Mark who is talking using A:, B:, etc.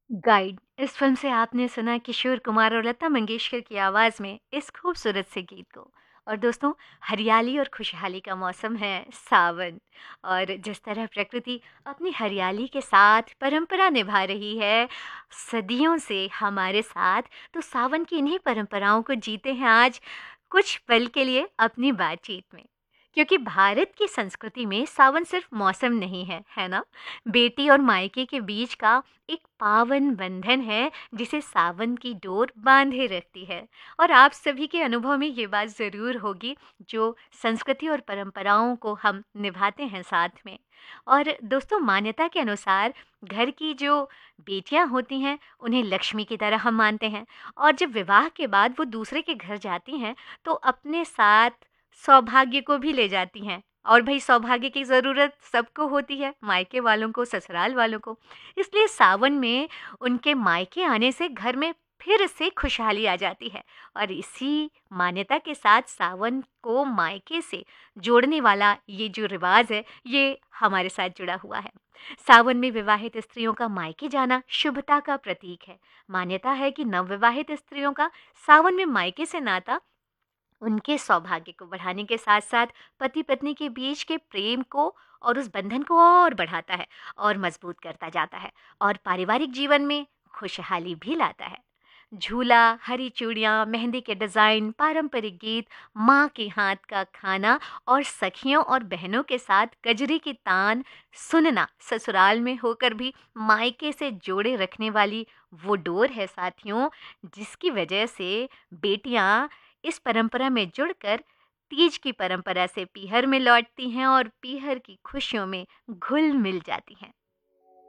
A: Guide इस film से आपने सुना किशोर कुमार और लता मंगेशकर की आवाज़ में इस खूबसूरत से गीत को। और दोस्तों, हरियाली और खुशहाली का मौसम है सावन। और जिस तरह प्रकृति अपनी हरियाली के साथ परंपरा निभा रही है सदियों से हमारे साथ, तो सावन की इन्हीं परंपराओं को जीते हैं आज कुछ पल के लिए अपनी बातचीत में। क्योंकि भारत की संस्कृति में सावन सिर्फ मौसम नहीं है ना? बेटी और मायके के बीच का एक पावन बंधन है जिसे सावन की डोर बांधे रखती है। और आप सभी के अनुभव में ये बात ज़रूर होगी, जो संस्कृति और परंपराओं को हम निभाते हैं साथ में। और दोस्तों, मान्यता के अनुसार घर की जो बेटियां होती हैं उन्हें लक्ष्मी की तरह हम मानते हैं। और जब विवाह के बाद वो दूसरे के घर जाती हैं तो अपने साथ सौभाग्य को भी ले जाती हैं। और भई सौभाग्य की ज़रूरत सबको होती है, मायके वालों को, ससुराल वालों को। इसलिए सावन में उनके मायके आने से घर में फिर से खुशहाली आ जाती है। और इसी मान्यता के साथ सावन को मायके से जोड़ने वाला ये जो रिवाज है, ये हमारे साथ जुड़ा हुआ है। सावन में विवाहित स्त्रियों का मायके जाना शुभता का प्रतीक है। मान्यता है कि नवविवाहित स्त्रियों का सावन में मायके से नाता उनके सौभाग्य को बढ़ाने के साथ साथ पति पत्नी के बीच के प्रेम को और उस बंधन को और बढ़ाता है और मजबूत करता जाता है। और पारिवारिक जीवन में खुशहाली भी लाता है। झूला, हरी चूड़ियाँ, मेहंदी के डिज़ाइन, पारंपरिक गीत, माँ के हाथ का खाना और सखियों और बहनों के साथ कजरी की तान सुनना ससुराल में होकर भी मायके से जोड़े रखने वाली वो डोर है साथियों, जिसकी वजह से बेटियां इस परंपरा में जुड़कर तीज की परंपरा से पीहर में लौटती हैं और पीहर की खुशियों में घुल मिल जाती हैं।